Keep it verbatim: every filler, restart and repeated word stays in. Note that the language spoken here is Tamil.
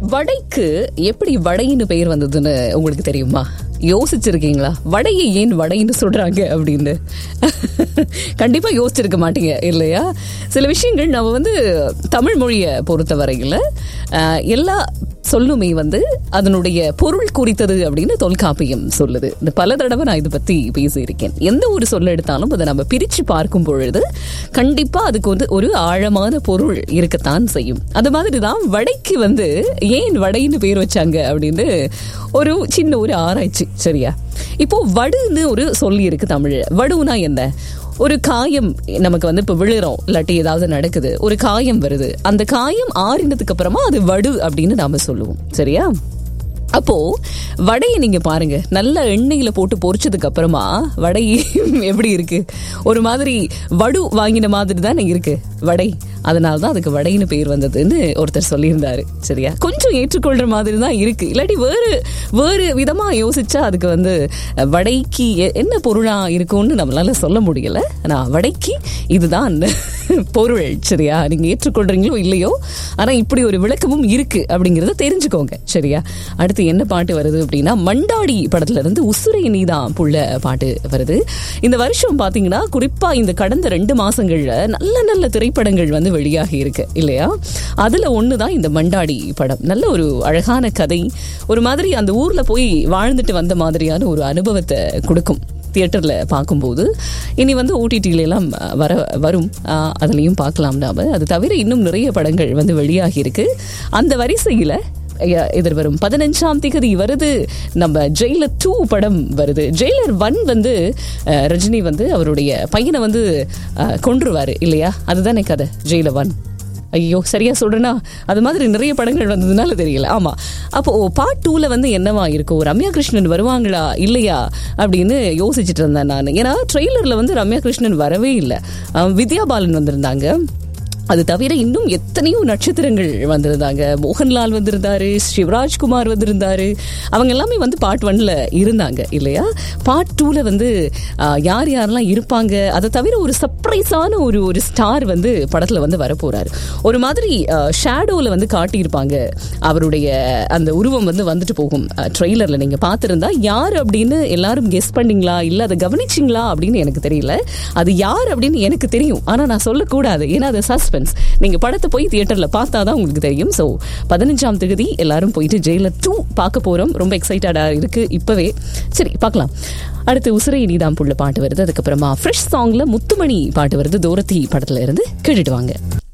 வடைக்கு எப்படி வடைன்னு பெயர் வந்ததுன்னு உங்களுக்கு தெரியுமா? யோசிச்சிருக்கீங்களா? வடையை ஏன் வடைன்னு சொல்றாங்க அப்படின்னு? கண்டிப்பா யோசிச்சிருக்க மாட்டீங்க இல்லையா? சில விஷயங்கள் நம்ம வந்து தமிழ் மொழியை பொறுத்த வரையில் எல்லா சொல்லுமே வந்து அதனுடைய பொருள் குறித்தது அப்படின்னு தொல்காப்பியம் சொல்லுது. இந்த பல தடவை நான் இதை பத்தி பேசியிருக்கேன். எந்த ஒரு சொல்ல எடுத்தாலும் அதை நம்ம பிரிச்சு பார்க்கும் பொழுது கண்டிப்பா அதுக்கு வந்து ஒரு ஆழமான பொருள் இருக்கத்தான் செய்யும். அது மாதிரிதான் வடைக்கு வந்து ஏன் வடைன்னு பேர் வச்சாங்க அப்படின்னு ஒரு சின்ன ஒரு ஆராய்ச்சி. சரியா? இப்போ வடுன்னு ஒரு சொல்லி இருக்கு தமிழ். வடுனா என்ன? ஒரு காயம் நமக்கு வந்து இப்போ விழுறோம், இல்லாட்டி ஏதாவது நடக்குது, ஒரு காயம் வருது, அந்த காயம் ஆறினதுக்கு அப்புறமா அது வடு அப்படின்னு நாம சொல்லுவோம். சரியா? அப்போ வடையை நீங்க பாருங்க, நல்ல எண்ணெயில போட்டு பொரிச்சதுக்கு அப்புறமா வடை எப்படி இருக்கு? ஒரு மாதிரி வடு வாங்கின மாதிரி தானே இருக்கு வடை. அதனாலதான் அதுக்கு வடைன்னு பேர் வந்ததுன்னு ஒருத்தர் சொல்லியிருந்தாரு. சரியா? கொஞ்சம் ஏற்றுக்கொள்ற மாதிரி தான் இருக்கு. இல்லாட்டி வேறு வேறு விதமா யோசிச்சா அதுக்கு வந்து வடைக்கு என்ன பொருளா இருக்கும்னு நம்மளால சொல்ல முடியல. ஆனா வடைக்கு இதுதான் பொருள். சரியா? நீங்க ஏற்றுக்கொள்றீங்களோ இல்லையோ, ஆனா இப்படி ஒரு விளக்கமும் இருக்கு அப்படிங்கறத தெரிஞ்சுக்கோங்க. சரியா? அடுத்து என்ன பாட்டு வருது அப்படின்னா, மண்டாடி படத்துல இருந்து உசுரை நீதான் புள்ள பாட்டு வருது. இந்த வருஷம் பாத்தீங்கன்னா குறிப்பா இந்த கடந்த ரெண்டு மாசங்கள்ல நல்ல நல்ல திரைப்படங்கள் வந்து வெளியாகி இருக்கு இல்லையா? அதுல ஒண்ணுதான் இந்த மண்டாடி படம். நல்ல ஒரு அழகான கதை, ஒரு மாதிரி அந்த ஊர்ல போய் வாழ்ந்துட்டு வந்த மாதிரியான ஒரு அனுபவத்தை கொடுக்கும் தியேட்டர்ல பார்க்கும்போது. இனி வந்து ஓடிடில எல்லாம் வர வரும், அதுலயும் பார்க்கலாம் நாம. அது தவிர இன்னும் நிறைய படங்கள் வந்து வெளியாகி இருக்கு. அந்த வரிசையில எதிர்வரும் பதினஞ்சாம் தேதி வருது நம்ம ஜெயிலர் டூ படம் வருது. ஜெயிலர் ஒன் வந்து ரஜினி வந்து அவருடைய பையனை வந்து கொன்றுவாரு இல்லையா? அதுதானே கதை ஜெயிலர் ஒன். ஐயோ சரியா சொல்றேன்னா? அது மாதிரி நிறைய படங்கள் வந்ததுனால தெரியல. ஆமா, அப்போ பார்ட் டூல வந்து என்னவா இருக்கும்? ரம்யா கிருஷ்ணன் வருவாங்களா இல்லையா அப்படின்னு யோசிச்சுட்டு இருந்தேன் நான். ஏன்னா ட்ரெய்லர்ல வந்து ரம்யா கிருஷ்ணன் வரவே இல்லை, வித்யா பாலன் வந்திருந்தாங்க. அது தவிர இன்னும் எத்தனையோ நட்சத்திரங்கள் வந்திருந்தாங்க. மோகன்லால் வந்திருந்தாரு, சிவராஜ்குமார் வந்திருந்தாரு. அவங்க எல்லாமே வந்து பார்ட் ஒன்ல இருந்தாங்க இல்லையா? பார்ட் டூல வந்து யார் யாரெல்லாம் இருப்பாங்க, அதை தவிர ஒரு சர்ப்ரைஸான ஒரு ஒரு ஸ்டார் வந்து படத்துல வந்து வரப்போறாரு. ஒரு மாதிரி ஷேடோல வந்து காட்டியிருப்பாங்க அவருடைய அந்த உருவம் வந்து வந்துட்டு போகும். ட்ரெய்லர்ல நீங்க பார்த்திருந்தா யார் அப்படின்னு எல்லாரும் கெஸ் பண்ணீங்களா, இல்ல அதை கவனிச்சிங்களா அப்படின்னு எனக்கு தெரியல. அது யார் அப்படின்னு எனக்கு தெரியும், ஆனா நான் சொல்லக்கூடாது, ஏன்னா அது சஸ்பென்ஸ். நீங்க படத்தை போய் தியேட்டர்ல பார்த்தாதான் உங்களுக்கு தெரியும். சோ பதினஞ்சாம் தேதி எல்லாரும் போயிட்டு ஜெயிலர் டூ பார்க்க போறோம். ரொம்ப எக்ஸைட்டடா இருக்கு இப்பவே. சரி பார்க்கலாம். அடுத்து உசுரை நீதான் புள்ள பாட்டு வருது. அதுக்கப்புறமா ஃப்ரெஷ் சாங்ல முத்துமணி பாட்டு வருது. தூரத்தி படத்துல இருந்து கேட்டுட்டு வாங்க.